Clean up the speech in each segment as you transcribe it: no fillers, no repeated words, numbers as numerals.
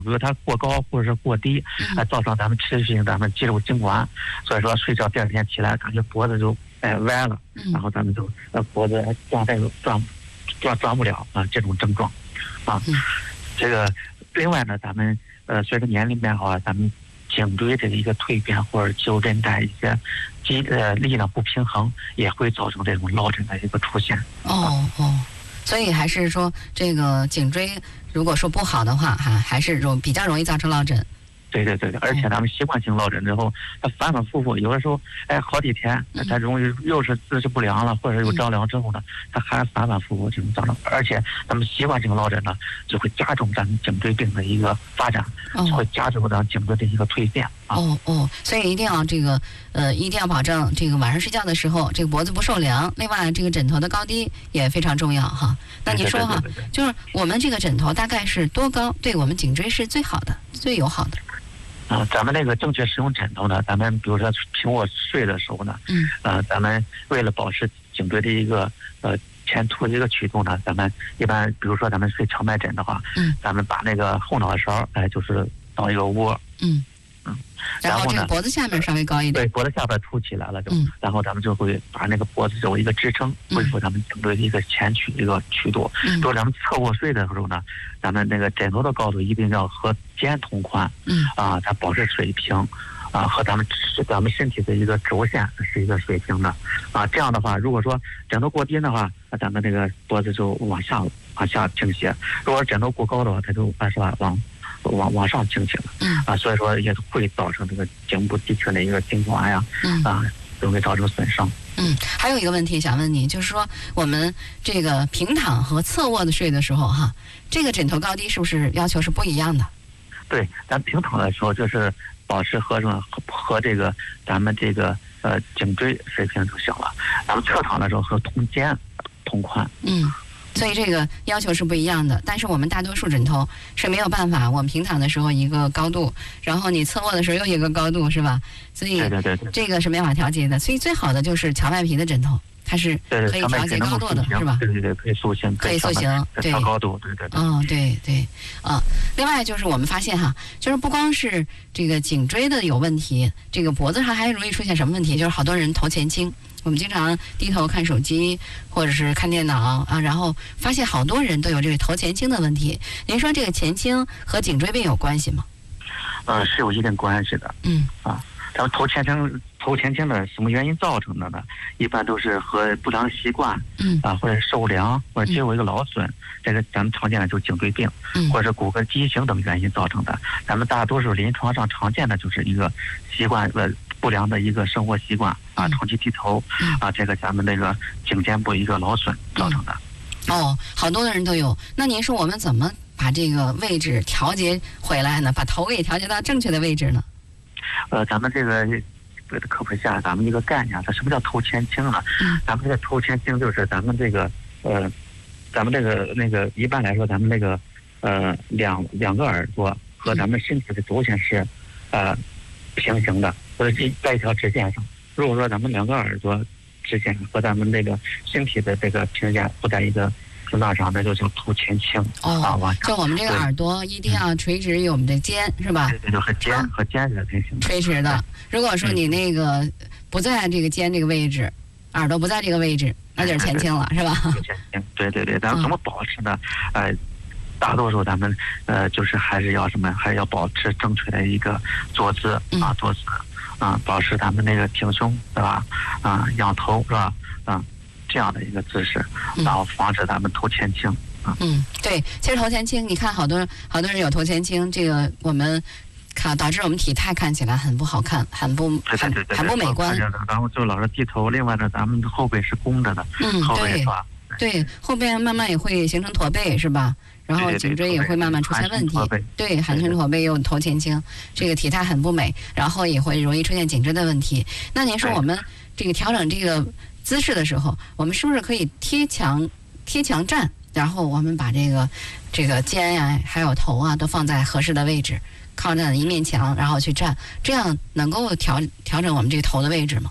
比如它过高或者是过低，造成咱们持续性咱们肌肉痉挛，所以说睡觉第二天起来感觉脖子就歪了，然后咱们就脖子状态就转不了啊，这种症状啊。这个另外呢，咱们随着年龄变化，咱们颈椎这个一个蜕变或者肌肉韧带一些力量不平衡，也会造成这种落枕的一个出现。 所以还是说这个颈椎如果说不好的话，还是比较容易造成落枕。 对，而且咱们习惯性落枕之后，它反反复复，有的时候好几天，它容易又是姿势不良了，或者有着凉之后呢，它还反反复复这种造成，而且咱们习惯性落枕呢，就会加重咱们颈椎病的一个发展，就会加重咱们颈椎的一个蜕变啊。 所以一定要一定要保证这个晚上睡觉的时候，这个脖子不受凉。另外，这个枕头的高低也非常重要哈。那你说哈，就是我们这个枕头大概是多高，对我们颈椎是最好的、最友好的？ 咱们那个正确使用枕头呢，咱们比如说平卧睡的时候呢，咱们为了保持颈椎的一个前凸的一个曲度呢，咱们一般比如说咱们睡荞麦枕的话，咱们把那个后脑勺就是到一个窝， 然后这个脖子下面稍微高一点， 对，脖子下边凸起来了就，然后咱们就会把那个脖子有一个支撑，恢复咱们颈椎的一个前曲一个曲度。如果咱们侧卧睡的时候呢，咱们那个枕头的高度一定要和肩同宽，它保持水平，和咱们身体的一个轴线是一个水平的，这样的话，如果说枕头过低的话，咱们这个脖子就往下倾斜；如果枕头过高的话，它就是吧往上倾斜了，所以说也会造成这个颈部地区的一个痉挛呀，都会造成损伤。 还有一个问题想问你，就是说我们这个平躺和侧卧的睡的时候哈，这个枕头高低是不是要求是不一样的？对， 咱平躺的时候就是保持和这个咱们这个颈椎水平就行了，咱们侧躺的时候和同肩同宽。 所以这个要求是不一样的，但是我们大多数枕头是没有办法，我们平躺的时候一个高度，然后你侧卧的时候又一个高度，是吧？所以这个是没法调节的。所以最好的就是荞麦皮的枕头，它是可以调节高度的，是吧？ 对，可以塑形， 对， 调高度，对。 另外就是我们发现哈，就是不光是这个颈椎的有问题，这个脖子上还容易出现什么问题？就是好多人头前倾。我们经常低头看手机或者是看电脑然后发现好多人都有这个头前倾的问题。您说这个前倾和颈椎病有关系吗？ 是有一定关系的。咱们头前倾的什么原因造成的呢？一般都是和不良习惯，或者受凉，或者肌肉一个劳损，这个咱们常见的就是颈椎病，或者是骨骼畸形等原因造成的。咱们大多数临床上常见的就是一个习惯不良的一个生活习惯长期低头这个咱们那个颈肩部一个劳损造成的。 好多的人都有。那您说我们怎么把这个位置调节回来呢？把头给调节到正确的位置呢？ 咱们这个科普一下咱们一个概念，它什么叫头前倾呢？咱们这个头前倾就是咱们这个那个一般来说，咱们那个两个耳朵和咱们身体的轴线是平行的，或者在一条直线上。如果说咱们两个耳朵直线和咱们这个身体的这个平线不在一个频道上，那就叫头前倾就我们这个耳朵一定要垂直于我们的肩，是吧？ 对，和肩是平行的， 垂直的。如果说你那个不在这个肩这个位置，耳朵不在这个位置，那就是前倾了，是吧？ 前倾，对，咱们怎么保持呢？大多数咱们就是还是要保持正确的一个坐姿坐姿保持咱们那个挺胸，是吧？仰头，是吧？这样的一个姿势，然后防止咱们头前倾。 对，其实头前倾，你看好多人有头前倾，这个我们导致我们体态看起来很不好看，很不美观。 然后就老是低头，另外呢，咱们的后背是弓着的，后背是吧？ 对，后边慢慢也会形成驼背，是吧？然后颈椎也会慢慢出现问题。对，寒碜驼背又头前倾，这个体态很不美，然后也会容易出现颈椎的问题。那您说我们这个调整这个姿势的时候，我们是不是可以贴墙站，然后我们把这个肩呀还有头都放在合适的位置，靠着一面墙，然后去站，这样能够调整我们这个头的位置吗？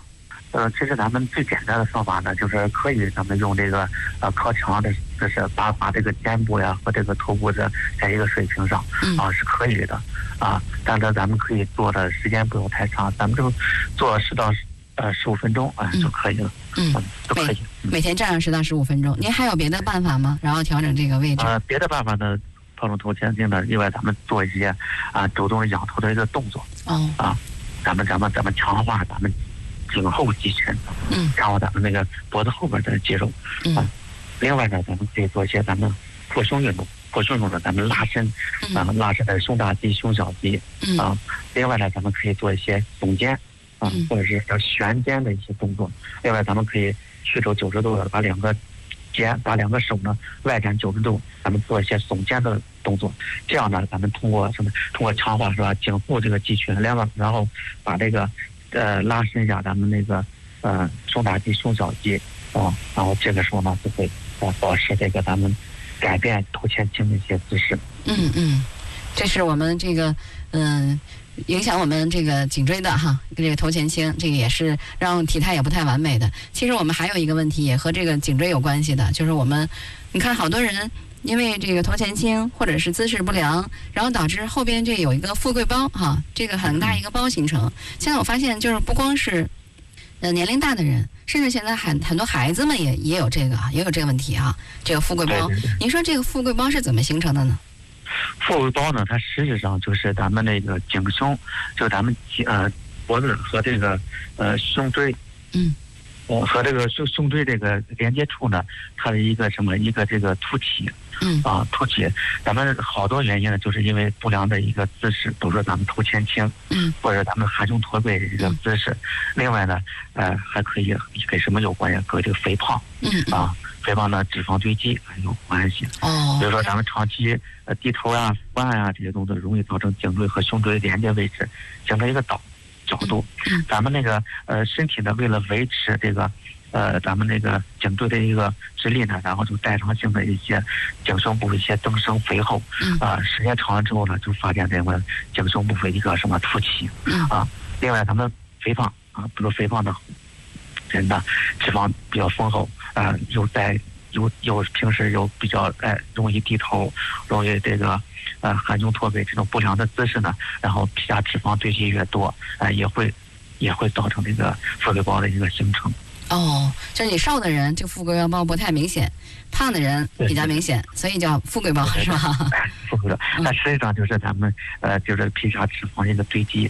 其实咱们最简单的方法呢，就是可以咱们用这个靠墙的，就是把这个肩部呀和这个头部在一个水平上是可以的但是咱们可以做的时间不用太长，咱们就做10到15分钟就可以了。都可以。 每天这样10到15分钟。您还有别的办法吗？然后调整这个位置？ 别的办法呢，套上头前倾呢，另外咱们做一些主动仰头的一个动作。咱们强化咱们颈后肌群，然后咱们那个脖子后边的肌肉，另外呢，咱们可以做一些咱们扩胸运动，呢，咱们拉伸，拉伸的胸大肌、胸小肌，另外呢，咱们可以做一些耸肩，或者是叫旋肩的一些动作。另外，咱们可以曲肘90度的把两个手呢外展90度，咱们做一些耸肩的动作。这样呢，咱们通过强化是吧颈部这个肌群，然后把这个拉伸一下咱们那个胸大肌、胸小肌然后这个时候呢就会保持这个咱们改变头前倾的一些姿势。 这是我们这个影响我们这个颈椎的这个头前倾，这个也是让体态也不太完美的。其实我们还有一个问题也和这个颈椎有关系的，就是你看好多人因为这个头前倾或者是姿势不良，然后导致后边这有一个富贵包这个很大一个包形成。现在我发现就是不光是年龄大的人，甚至现在很多孩子们也有这个问题这个富贵包。您说这个富贵包是怎么形成的呢？ 富贵包呢，它实际上就是咱们那个颈胸，就咱们脖子和这个胸椎，和这个胸椎这个连接处呢，它的一个这个凸起，凸起。咱们好多原因呢，就是因为不良的一个姿势，比如说咱们头前倾，或者咱们含胸驼背的这个姿势。另外呢，还可以跟什么有关系？跟这个肥胖，肥胖呢，脂肪堆积有关系。比如说咱们长期低头伏案这些动作，容易造成颈椎和胸椎连接位置形成一个角度。咱们那个身体呢，为了维持这个咱们那个颈椎的一个直立呢，然后就代偿性的一些颈胸部一些增生肥厚。时间长了之后呢，就发现这个颈胸部一个凸起。另外咱们肥胖比如肥胖的人呢，脂肪比较丰厚又平时又比较容易低头，容易这个含胸驼背这种不良的姿势呢，然后皮下脂肪堆积越多，也会造成这个富贵包的一个形成。 就是你瘦的人，这个富贵包不太明显，胖的人比较明显，所以叫富贵包是吧？ 富贵包，那实际上就是咱们就是皮下脂肪一个堆积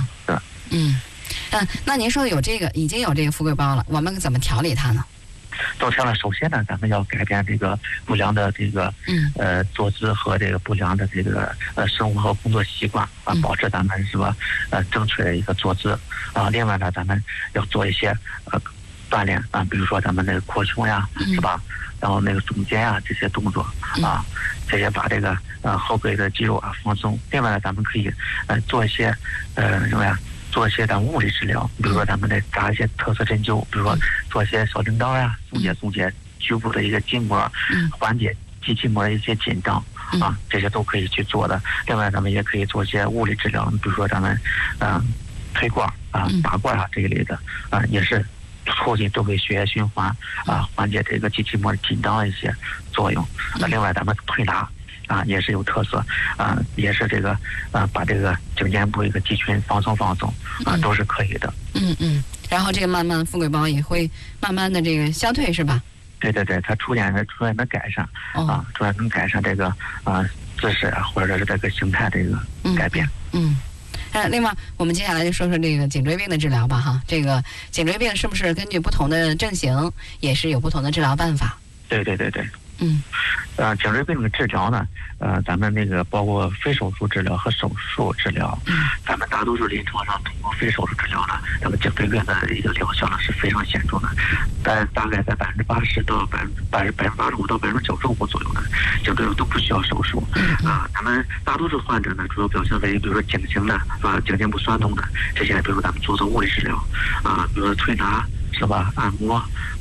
那您说已经有这个富贵包了，我们怎么调理它呢？ 首先呢，咱们要改变这个不良的这个坐姿和这个不良的这个生活和工作习惯保持咱们正确的一个坐姿另外呢，咱们要做一些锻炼比如说咱们那个扩胸是吧？然后那个耸肩这些动作这些把这个后背的肌肉放松。另外呢，咱们可以做一些做一些咱物理治疗，比如说咱们得扎一些特色针灸，比如说做一些小针刀松解局部的一个筋膜，缓解肌筋膜的一些紧张这些都可以去做的。另外咱们也可以做一些物理治疗，比如说咱们推挂打挂这一类的也是促进周围血液循环缓解这个肌筋膜紧张的一些作用。另外咱们推拿也是有特色也是这个把这个颈肩部一个肌群放松都是可以的。 然后这个慢慢富贵包也会慢慢的这个消退是吧？ 对，它出现能改善出现能改善这个姿势或者是这个形态的一个改变。 另外我们接下来就说说这个颈椎病的治疗吧这个颈椎病是不是根据不同的症型也是有不同的治疗办法？ 对。颈椎病的治疗呢，咱们那个包括非手术治疗和手术治疗。咱们大多数临床上通过非手术治疗呢，咱们颈椎病的一个疗效呢是非常显著的，但大概在80%到85%到95%左右呢，颈椎病都不需要手术。咱们大多数患者呢，主要表现为比如说颈型的颈肩部酸痛的这些，比如咱们做物理治疗比如说推拿是吧，按摩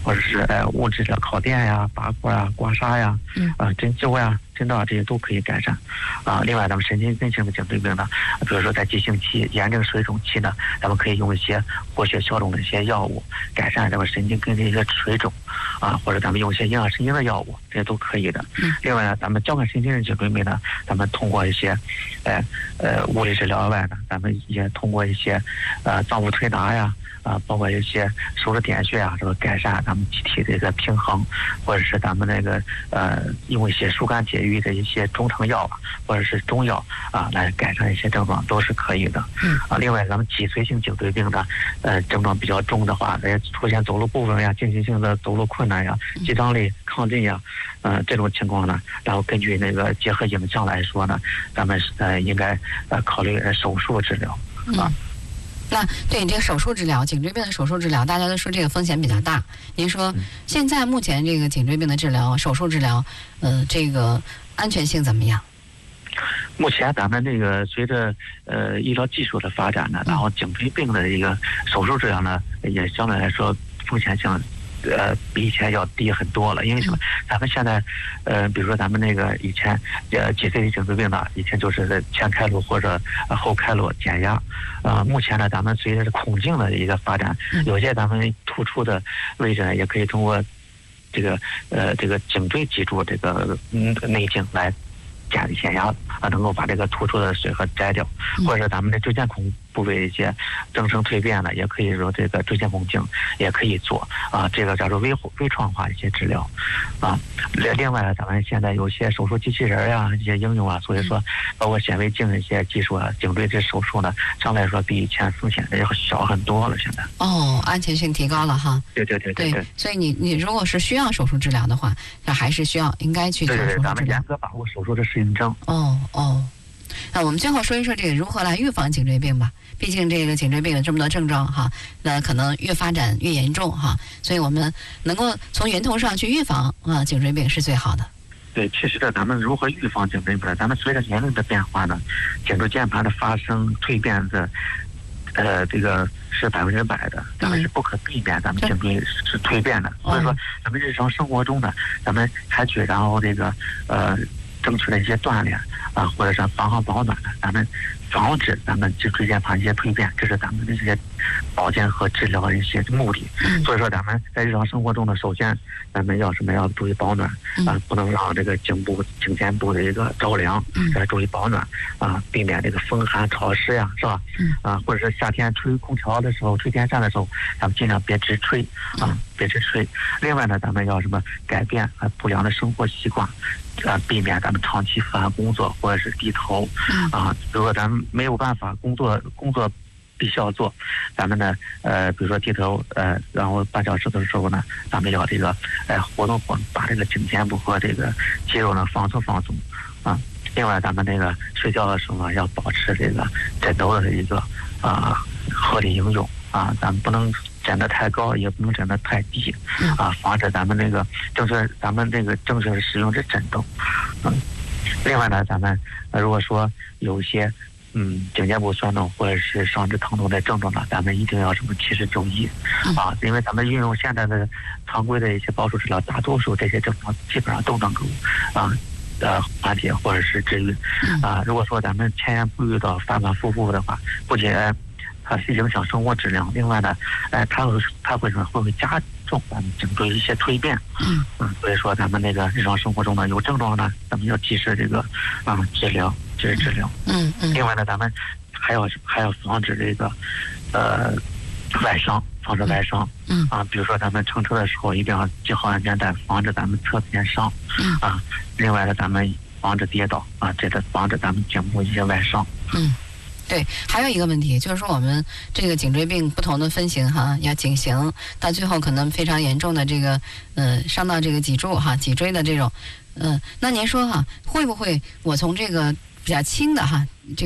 或者是物质的烤电呀、拔罐啊、刮痧呀、针灸呀、针刀这些都可以改善。另外咱们神经根性的颈椎病呢，比如说在急性期、炎症水肿期呢，咱们可以用一些活血消肿的一些药物改善咱们神经根的一些水肿，或者咱们用一些营养神经的药物，这些都可以的。另外呢，咱们交感神经的颈椎病呢，咱们通过一些物理治疗外呢，咱们也通过一些脏腑推拿呀。包括一些手指点穴啊，这个改善咱们机体的一个平衡，或者是咱们那个用一些疏肝解郁的一些中成药或者是中药来改善一些症状都是可以的。另外咱们脊髓性颈椎病的症状比较重的话，出现走路不稳呀、间歇性的走路困难呀、肌张力亢进呀，这种情况呢，然后根据那个结合影像来说呢，咱们应该考虑手术治疗那对这个手术治疗，颈椎病的手术治疗，大家都说这个风险比较大。您说现在目前这个颈椎病的治疗，手术治疗，这个安全性怎么样？ 目前咱们这个随着医疗技术的发展呢，然后颈椎病的一个手术治疗呢，也相对来说风险性比以前要低很多了。因为什么？咱们现在比如说咱们那个以前脊髓颈椎病呢，以前就是前开颅或者后开颅减压。目前呢，咱们随着孔径的一个发展，有些咱们突出的位置呢，也可以通过这个颈椎脊柱这个内径来减压能够把这个突出的水和摘掉，或者咱们的椎间孔部位一些增生蜕变呢，也可以说这个椎间孔镜也可以做这个叫做微创化一些治疗另外呢，咱们现在有些手术机器人呀，一些应用所以说包括显微镜的一些技术颈椎这手术呢，相对来说比以前风险要小很多了。现在安全性提高了哈。 对， 所以你如果是需要手术治疗的话，那还是应该去做手术治疗。 咱们严格把握手术的适应症。 那我们最后说一说这个如何来预防颈椎病吧。毕竟这个颈椎病有这么多症状哈，那可能越发展越严重哈，所以我们能够从源头上去预防颈椎病是最好的。 对，其实呢，咱们如何预防颈椎病？咱们随着年龄的变化呢，颈椎间盘的发生蜕变的这个是100%的，咱们是不可避免，咱们颈椎是蜕变的。所以说，咱们日常生活中呢，咱们采取然后这个正确的一些锻炼或者是防寒保暖的，咱们防止咱们颈椎间盘一些蜕变，这是咱们的这些保健和治疗的一些目的。所以说，咱们在日常生活中呢，首先咱们要注意保暖不能让这个颈肩部的一个着凉，要注意保暖避免这个风寒潮湿呀，是吧？或者是夏天吹空调的时候、吹电扇的时候，咱们尽量别直吹别直吹。另外呢，咱们要改变不良的生活习惯。避免咱们长期伏案工作或者是低头如果咱们没有办法工作必须要做，咱们呢比如说低头然后半小时的时候呢，咱们要这个活动把这个颈肩部和这个肌肉呢放松另外咱们这个睡觉的时候要保持这个枕头的一个合理应用咱们不能枕得太高，也不能枕得太低防止咱们这个正确的使用这枕头另外呢，咱们如果说有一些颈肩部酸痛或者是上肢疼痛的症状呢，咱们一定要及时就医因为咱们运用现在的常规的一些保守治疗，大多数这些症状基本上都能够缓解或者是治愈如果说咱们前言不遇到反反复复的话，不仅它是影响生活质量，另外呢它会加重咱们颈椎一些蜕变所以说咱们那个日常生活中呢有症状呢，咱们要及时这个治疗另外呢，咱们还要防止这个外伤，防止外伤比如说咱们乘车的时候一定要系好安全带，防止咱们侧边伤另外呢，咱们防止跌倒这个防止咱们颈部一些外伤对，还有一个问题就是说，我们这个颈椎病不同的分型要颈型，到最后可能非常严重的这个伤到这个脊柱脊椎的这种那您说会不会我从这个比较轻的这个